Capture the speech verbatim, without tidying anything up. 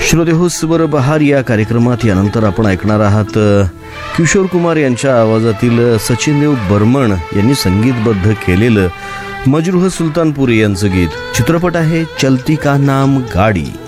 श्रोतेहो स्वर बहार या कार्यक्रमात यानंतर आपण ऐकणार आहात किशोर कुमार यांच्या आवाजातील सचिनदेव बर्मन यांनी संगीतबद्ध केलेलं मजरूह सुलतानपुरी यांचं गीत. चित्रपट आहे चलती का नाम गाडी.